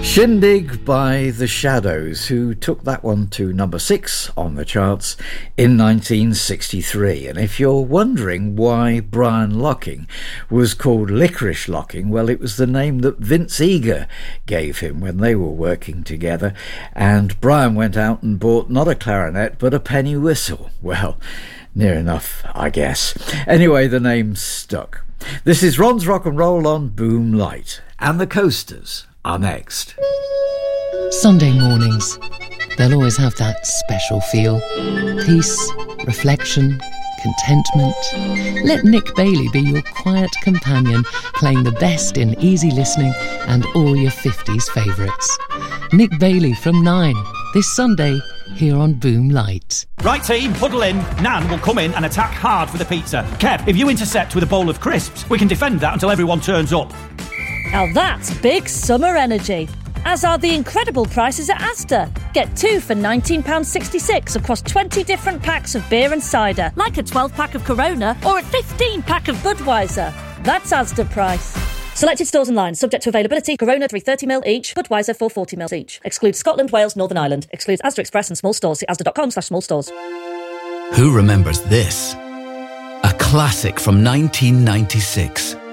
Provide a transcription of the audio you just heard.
Shindig by The Shadows, who took that one to number 6 on the charts in 1963. And if you're wondering why Brian Locking was called Licorice Locking, well, it was the name that Vince Eager gave him when they were working together. And Brian went out and bought not a clarinet, but a penny whistle. Well, near enough, I guess. Anyway, the name stuck. This is Ron's Rock and Roll on Boom Light. And the Coasters are next. Sunday mornings, they'll always have that special feel. Peace, reflection, contentment. Let Nick Bailey be your quiet companion, playing the best in easy listening and all your 50s favourites. Nick Bailey from 9, this Sunday, here on Boom Light. Right team, huddle in. Nan will come in and attack hard for the pizza. Kev, if you intercept with a bowl of crisps, we can defend that until everyone turns up. Now that's big summer energy. As are the incredible prices at Asda. Get 2 for £19.66 across 20 different packs of beer and cider, like a 12-pack of Corona or a 15-pack of Budweiser. That's Asda price. Selected stores and lines, subject to availability. Corona 330ml each, Budweiser 440ml each. Excludes Scotland, Wales, Northern Ireland. Excludes Asda Express and small stores. See asda.com/small stores. Who remembers this? A classic from 1996.